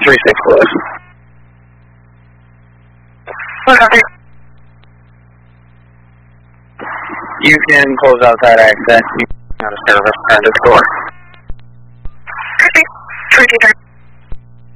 36 close. Okay. You can close out that access. You can out of service and the door.